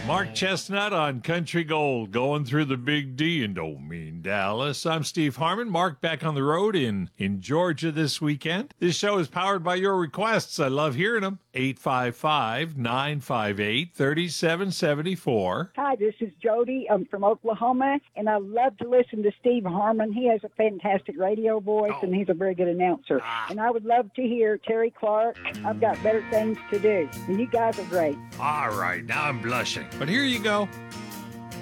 Mark Chestnut on Country Gold, going through the Big D and don't mean Dallas. I'm Steve Harmon. Mark back on the road in Georgia this weekend. This show is powered by your requests. I love hearing them. 855-958-3774. Hi, this is Jody. I'm from Oklahoma, and I love to listen to Steve Harmon. He has a fantastic radio voice, and he's a very good announcer. And I would love to hear Terry Clark. I've got better things to do. And you guys are great. All right, now I'm blushing. But here you go.